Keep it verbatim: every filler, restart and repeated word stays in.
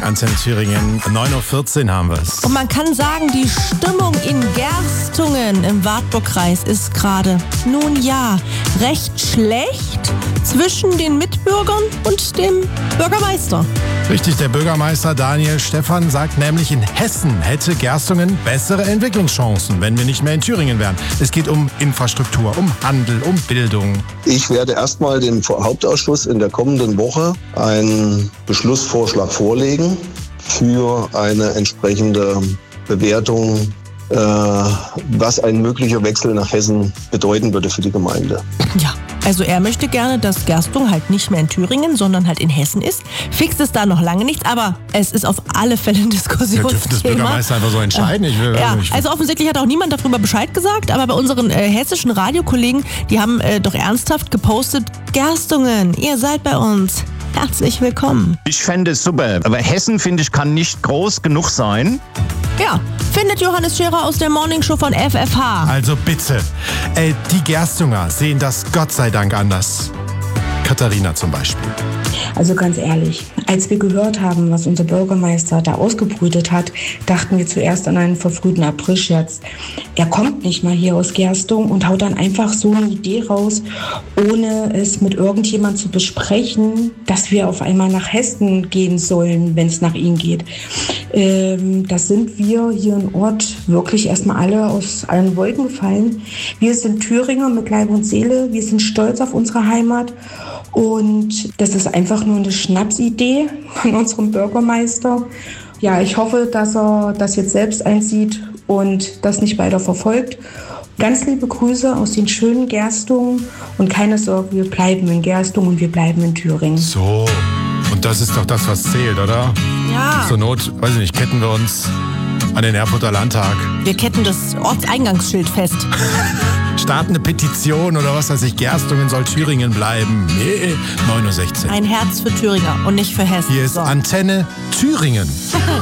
Antenne Thüringen. neun Uhr vierzehn haben wir es. Und man kann sagen, die Stimmung in Gerstungen im Wartburgkreis ist gerade, nun ja, recht schlecht zwischen den Mitbürgern und dem Bürgermeister. Richtig, der Bürgermeister Daniel Stephan sagt nämlich, in Hessen hätte Gerstungen bessere Entwicklungschancen, wenn wir nicht mehr in Thüringen wären. Es geht um Infrastruktur, um Handel, um Bildung. Ich werde erstmal dem Hauptausschuss in der kommenden Woche einen Beschlussvorschlag vorlegen für eine entsprechende Bewertung, äh, was ein möglicher Wechsel nach Hessen bedeuten würde für die Gemeinde. Ja. Also er möchte gerne, dass Gerstung halt nicht mehr in Thüringen, sondern halt in Hessen ist. Fix ist da noch lange nichts, aber es ist auf alle Fälle ein Diskussionsthema. Wir dürfen das Bürgermeister einfach so entscheiden. Ich will, ja, ich will. Also offensichtlich hat auch niemand darüber Bescheid gesagt, aber bei unseren äh, hessischen Radiokollegen, die haben äh, doch ernsthaft gepostet, Gerstungen, ihr seid bei uns. Herzlich willkommen. Ich fände es super, aber Hessen, finde ich, kann nicht groß genug sein. Ja, findet Johannes Scherer aus der Morningshow von F F H. Also bitte, äh, die Gerstunger sehen das Gott sei Dank anders. Katharina zum Beispiel. Also ganz ehrlich, als wir gehört haben, was unser Bürgermeister da ausgebrütet hat, dachten wir zuerst an einen verfrühten Aprilscherz. Er kommt nicht mal hier aus Gerstung und haut dann einfach so eine Idee raus, ohne es mit irgendjemand zu besprechen, dass wir auf einmal nach Hessen gehen sollen, wenn es nach ihm geht. Ähm, das sind wir hier im Ort wirklich erstmal alle aus allen Wolken gefallen. Wir sind Thüringer mit Leib und Seele, wir sind stolz auf unsere Heimat. Und das ist einfach nur eine Schnapsidee von unserem Bürgermeister. Ja, ich hoffe, dass er das jetzt selbst einsieht und das nicht weiter verfolgt. Ganz liebe Grüße aus den schönen Gerstungen und keine Sorge, wir bleiben in Gerstung und wir bleiben in Thüringen. So, und das ist doch das, was zählt, oder? Ja. Zur Not, weiß ich nicht, ketten wir uns an den Erfurter Landtag. Wir ketten das Ortseingangsschild fest. Starten eine Petition oder was weiß ich, Gerstungen soll Thüringen bleiben. Nee, neun Uhr sechzehn. Ein Herz für Thüringer und nicht für Hessen. Hier ist so. Antenne Thüringen.